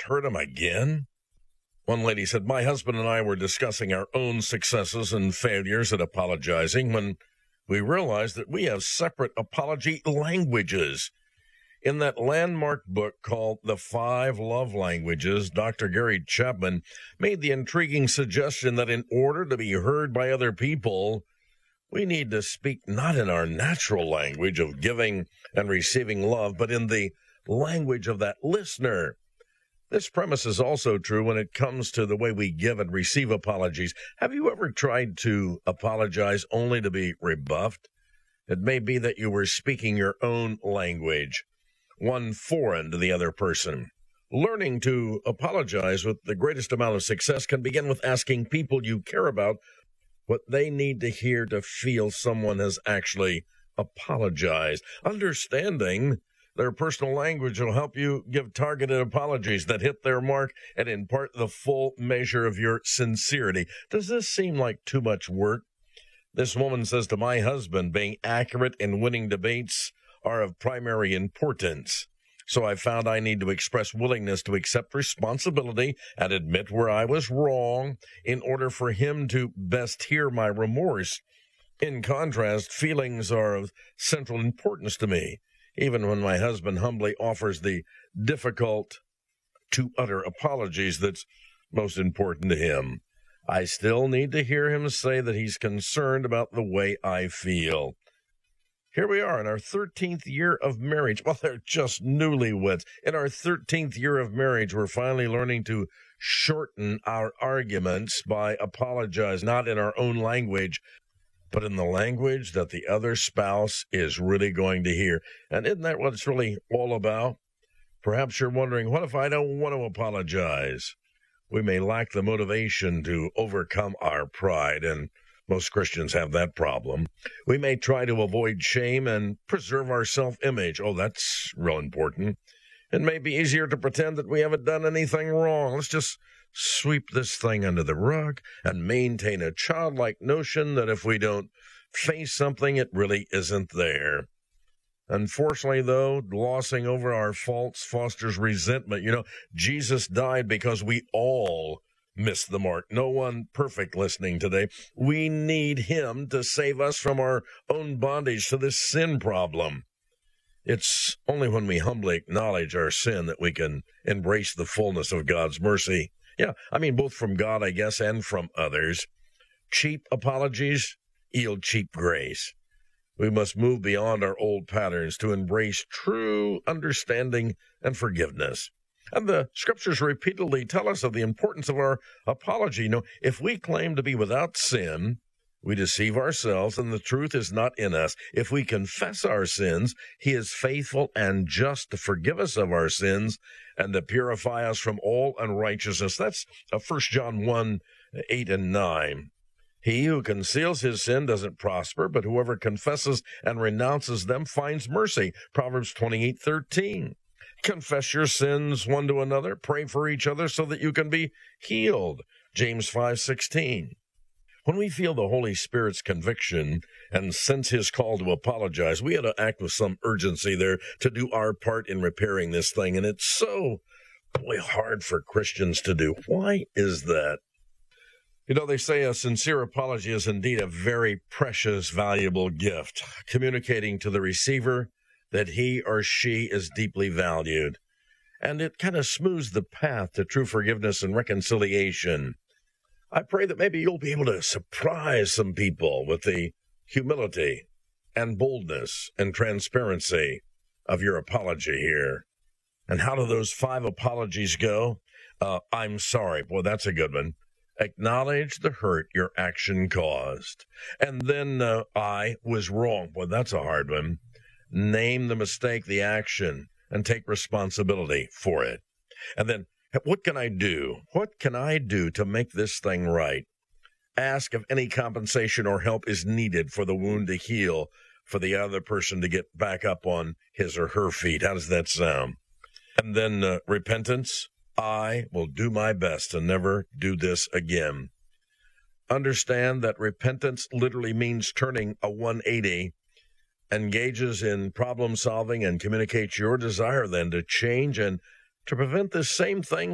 hurt him again? One lady said, my husband and I were discussing our own successes and failures at apologizing when we realized that we have separate apology languages. In that landmark book called The 5 Love Languages, Dr. Gary Chapman made the intriguing suggestion that in order to be heard by other people, we need to speak not in our natural language of giving and receiving love, but in the language of that listener. This premise is also true when it comes to the way we give and receive apologies. Have you ever tried to apologize only to be rebuffed? It may be that you were speaking your own language, one foreign to the other person. Learning to apologize with the greatest amount of success can begin with asking people you care about what they need to hear to feel someone has actually apologized. Understanding their personal language will help you give targeted apologies that hit their mark and impart the full measure of your sincerity. Does this seem like too much work? This woman says to my husband, being accurate in winning debates are of primary importance. So I found I need to express willingness to accept responsibility and admit where I was wrong in order for him to best hear my remorse. In contrast, feelings are of central importance to me, even when my husband humbly offers the difficult to utter apologies that's most important to him. I still need to hear him say that he's concerned about the way I feel. Here we are in our 13th year of marriage. Well, they're just newlyweds. In our 13th year of marriage, we're finally learning to shorten our arguments by apologizing, not in our own language, but in the language that the other spouse is really going to hear. And isn't that what it's really all about? Perhaps you're wondering, what if I don't want to apologize? We may lack the motivation to overcome our pride, and most Christians have that problem. We may try to avoid shame and preserve our self-image. Oh, that's real important. It may be easier to pretend that we haven't done anything wrong. Let's just sweep this thing under the rug and maintain a childlike notion that if we don't face something, it really isn't there. Unfortunately, though, glossing over our faults fosters resentment. Jesus died because we all missed the mark. No one perfect listening today. We need him to save us from our own bondage to this sin problem. It's only when we humbly acknowledge our sin that we can embrace the fullness of God's mercy. Yeah, both from God, I guess, and from others. Cheap apologies yield cheap grace. We must move beyond our old patterns to embrace true understanding and forgiveness. And the scriptures repeatedly tell us of the importance of our apology. If we claim to be without sin, we deceive ourselves and the truth is not in us. If we confess our sins, he is faithful and just to forgive us of our sins and to purify us from all unrighteousness. That's 1 John 1, 8 and 9. He who conceals his sin doesn't prosper, but whoever confesses and renounces them finds mercy. Proverbs 28:13. Confess your sins one to another. Pray for each other so that you can be healed. James 5:16. When we feel the Holy Spirit's conviction and sense his call to apologize, we ought to act with some urgency there to do our part in repairing this thing. And it's so hard for Christians to do. Why is that? They say a sincere apology is indeed a very precious, valuable gift, communicating to the receiver that he or she is deeply valued. And it kind of smooths the path to true forgiveness and reconciliation. I pray that maybe you'll be able to surprise some people with the humility and boldness and transparency of your apology here. And how do those 5 apologies go? I'm sorry. Boy, that's a good one. Acknowledge the hurt your action caused. And then I was wrong. Boy, that's a hard one. Name the mistake, the action, and take responsibility for it. And then, what can I do? What can I do to make this thing right? Ask if any compensation or help is needed for the wound to heal, for the other person to get back up on his or her feet. How does that sound? And then repentance. I will do my best to never do this again. Understand that repentance literally means turning a 180, engages in problem solving, and communicates your desire then to change and to prevent this same thing